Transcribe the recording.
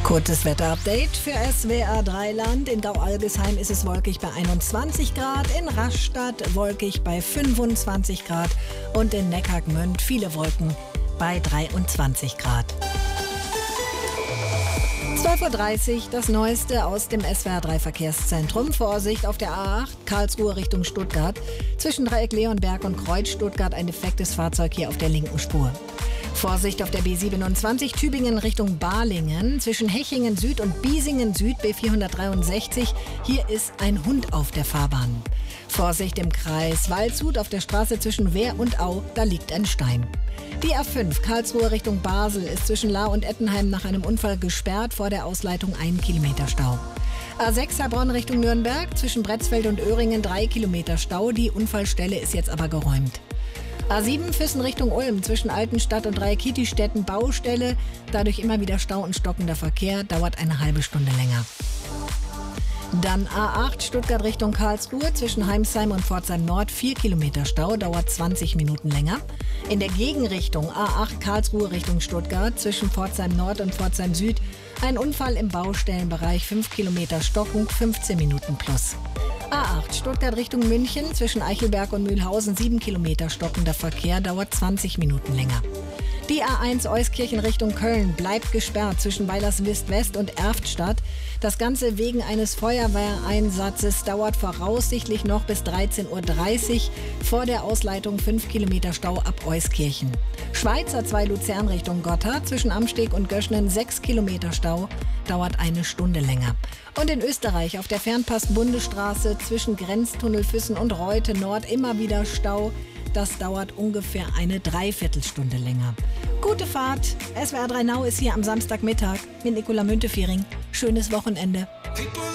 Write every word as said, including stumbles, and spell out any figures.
Kurzes Wetterupdate für S W R drei Land. In Gau-Algesheim ist es wolkig bei einundzwanzig Grad, in Rastatt wolkig bei fünfundzwanzig Grad und in Neckargmünd viele Wolken bei dreiundzwanzig Grad. zwölf Uhr dreißig, das Neueste aus dem S W R drei Verkehrszentrum. Vorsicht auf der A acht, Karlsruhe Richtung Stuttgart. Zwischen Dreieck Leonberg und Kreuz Stuttgart ein defektes Fahrzeug hier auf der linken Spur. Vorsicht auf der B siebenundzwanzig, Tübingen Richtung Balingen. Zwischen Hechingen Süd und Biesingen Süd, B vierhundertdreiundsechzig. Hier ist ein Hund auf der Fahrbahn. Vorsicht im Kreis Waldshut auf der Straße zwischen Wehr und Au, da liegt ein Stein. Die A fünf, Karlsruhe Richtung Basel, ist zwischen Lahr und Ettenheim nach einem Unfall gesperrt, vor der Ausleitung ein Kilometer Stau. A sechs, Heilbronn Richtung Nürnberg, zwischen Bretzfeld und Öhringen drei Kilometer Stau, die Unfallstelle ist jetzt aber geräumt. A sieben, Füssen Richtung Ulm, zwischen Altenstadt und Dreieckkietistätten Baustelle, dadurch immer wieder Stau und stockender Verkehr, dauert eine halbe Stunde länger. Dann A acht, Stuttgart Richtung Karlsruhe, zwischen Heimsheim und Pforzheim Nord vier Kilometer Stau, dauert zwanzig Minuten länger. In der Gegenrichtung A acht, Karlsruhe Richtung Stuttgart, zwischen Pforzheim Nord und Pforzheim Süd, ein Unfall im Baustellenbereich, fünf Kilometer stockend, fünfzehn Minuten plus. A acht, Stuttgart Richtung München, zwischen Eichelberg und Mühlhausen sieben Kilometer stockender Verkehr, dauert zwanzig Minuten länger. Die A eins Euskirchen Richtung Köln bleibt gesperrt zwischen Weilerswist West und Erftstadt. Das Ganze wegen eines Feuerwehreinsatzes, dauert voraussichtlich noch bis dreizehn Uhr dreißig. Vor der Ausleitung fünf Kilometer Stau ab Euskirchen. Schweizer zwei Luzern Richtung Gotthard, zwischen Amsteg und Göschnen sechs Kilometer Stau, dauert eine Stunde länger. Und in Österreich auf der Fernpass-Bundesstraße zwischen Grenztunnel Füssen und Reute Nord immer wieder Stau. Das dauert ungefähr eine Dreiviertelstunde länger. Gute Fahrt. S W R drei Now ist hier am Samstagmittag mit Nicola Müntefering. Schönes Wochenende.